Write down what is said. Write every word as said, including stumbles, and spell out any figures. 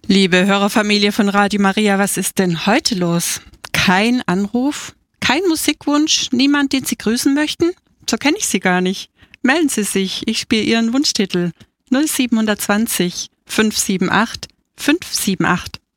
Liebe Hörerfamilie von Radio Maria, was ist denn heute los? Kein Anruf, kein Musikwunsch, niemand, den Sie grüßen möchten? So kenne ich Sie gar nicht. Melden Sie sich, ich spiele Ihren Wunschtitel null sieben zwei null fünf sieben acht fünf sieben acht.